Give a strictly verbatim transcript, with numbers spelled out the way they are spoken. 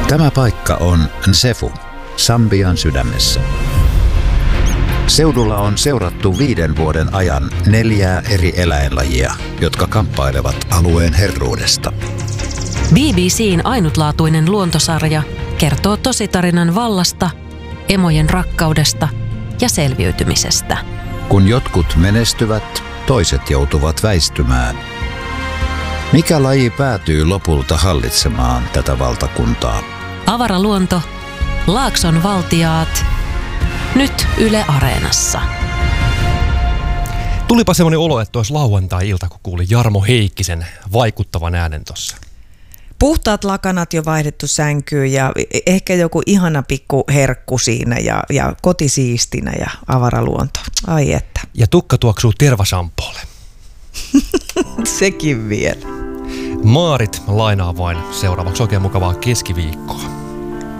Tämä paikka on Nsefu, Sambian sydämessä. Seudulla on seurattu viiden vuoden ajan neljää eri eläinlajia, jotka kamppailevat alueen herruudesta. B B C:n ainutlaatuinen luontosarja kertoo tositarinan vallasta, emojen rakkaudesta ja selviytymisestä. Kun jotkut menestyvät, toiset joutuvat väistymään. Mikä laji päätyy lopulta hallitsemaan tätä valtakuntaa? Avaraluonto, Laakson valtiaat, nyt Yle Areenassa. Tulipa semmoinen olo, että olisi lauantai-ilta, kun kuuli Jarmo Heikkisen vaikuttavan äänen tossa. Puhtaat lakanat jo vaihdettu sänkyyn ja ehkä joku ihana pikku herkku siinä ja, ja kotisiistinä ja avaraluonto. Ai että. Ja tukka tuoksuu tervasampoolle. Sekin vielä. Maarit lainaa vain seuraavaksi oikein mukavaa keskiviikkoa.